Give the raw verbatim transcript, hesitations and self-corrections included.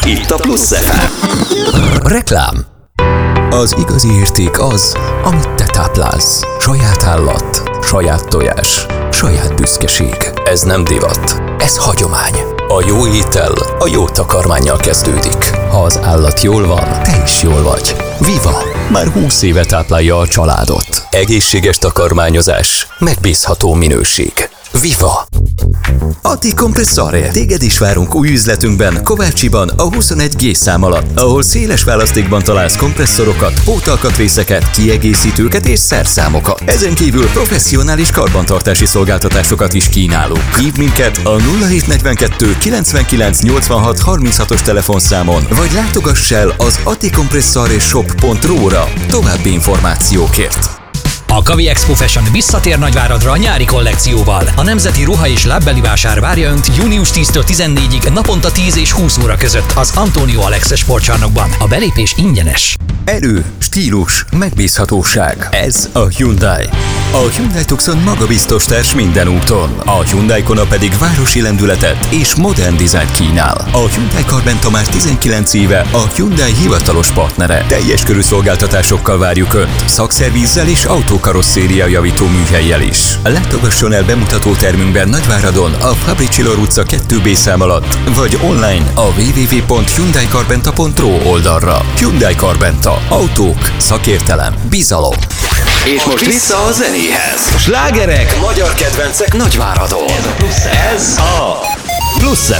itt a Plusz ef em. Reklám. Az igazi érték az, amit te táplálsz. Saját állat, saját tojás, saját büszkeség. Ez nem divat, ez hagyomány. A jó étel a jó takarmánnyal kezdődik. Ha az állat jól van, te is jól vagy. Viva! Már húsz éve táplálja a családot. Egészséges takarmányozás, megbízható minőség. Viva! Ati Compressore. Téged is várunk új üzletünkben, Kovácsiban, a huszonegy G szám alatt, ahol széles választékban találsz kompresszorokat, pótalkatrészeket, kiegészítőket és szerszámokat. Ezen kívül professzionális karbantartási szolgáltatásokat is kínálunk. Hívd minket a nulla hét negyvenkettő kilencvenkilenc nyolcvanhat harminchatos telefonszámon, vagy látogass el az aticompressoreshop pont ro-ra további információkért. A Kavi Expo Fashion visszatér Nagyváradra a nyári kollekcióval. A nemzeti ruha és lábbeli vásár várja Önt június tíztől tizennégyig naponta tíz és húsz óra között az Antonio Alex sportcsarnokban. A belépés ingyenes. Erő, stílus, megbízhatóság. Ez a Hyundai. A Hyundai Tucson magabiztos társ minden úton. A Hyundai Kona pedig városi lendületet és modern dizájnt kínál. A Hyundai Carventa már tizenkilenc éve a Hyundai hivatalos partnere. Teljes körű szolgáltatásokkal várjuk Önt, szakszervízzel és autókarosszéria javító műhellyel is. Látogasson el bemutató termünkben Nagyváradon a Fabricsillor utca kettő B szám alatt, vagy online a double-u double-u double-u pont hyundai carventa pont ro oldalra. Hyundai Carventa. Autók, szakértelem, bizalom. És most vissza a zenéhez. Slágerek, magyar kedvencek Nagyváradon. Ez a Plusz ef em.